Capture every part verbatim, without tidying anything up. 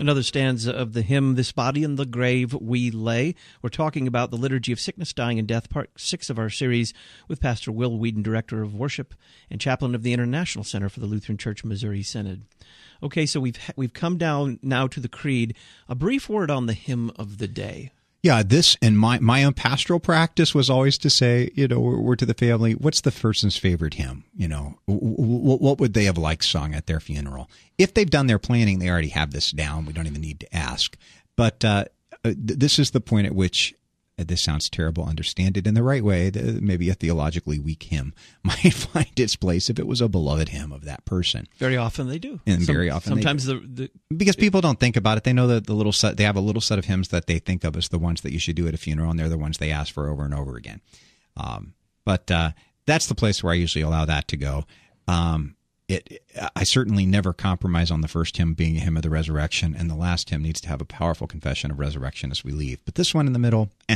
Another stanza of the hymn, This Body in the Grave We Lay. We're talking about the Liturgy of Sickness, Dying, and Death, part six of our series, with Pastor Will Whedon, Director of Worship and Chaplain of the International Center for the Lutheran Church Missouri Synod. Okay, so we've we've come down now to the Creed. A brief word on the hymn of the day. Yeah, this and my my own pastoral practice was always to say, you know, we're, we're to the family, what's the person's favorite hymn? You know, w- w- what would they have liked sung at their funeral? If they've done their planning, they already have this down. We don't even need to ask. But uh, th- this is the point at which, uh, this sounds terrible, understand it in the right way, the, maybe a theologically weak hymn might find its place if it was a beloved hymn of that person. Very often they do. And Some, very often sometimes they do. the, the Because people don't think about it. They know that the little set, they have a little set of hymns that they think of as the ones that you should do at a funeral, and they're the ones they ask for over and over again. Um, but uh, that's the place where I usually allow that to go. Um, it, I certainly never compromise on the first hymn being a hymn of the resurrection, and the last hymn needs to have a powerful confession of resurrection as we leave. But this one in the middle, eh,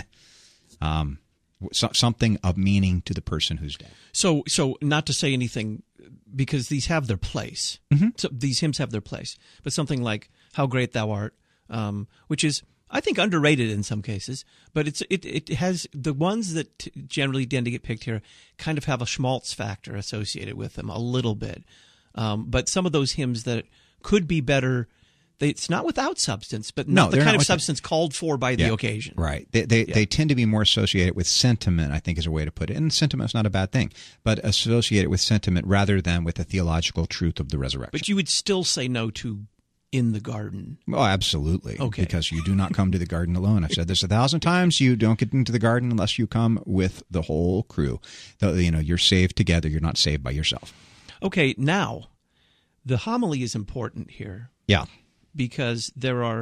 um, so, something of meaning to the person who's dead. So, so not to say anything, because these have their place. Mm-hmm. So these hymns have their place. But something like "How Great Thou Art," um, which is, I think, underrated in some cases, but it's it it has the ones that t- generally tend to get picked here kind of have a schmaltz factor associated with them a little bit. Um, but some of those hymns that could be better, they, it's not without substance, but not No, the they're kind not of substance called for by the Yeah, occasion. Right. They they, Yeah. they tend to be more associated with sentiment, I think is a way to put it. And sentiment's not a bad thing, but associated with sentiment rather than with the theological truth of the resurrection. But you would still say no to "In the Garden." Oh, absolutely. Okay. Because you do not come to the garden alone. I've said this a thousand times. You don't get into the garden unless you come with the whole crew. Though, you know, you're saved together. You're not saved by yourself. Okay, now, the homily is important here Yeah. because there are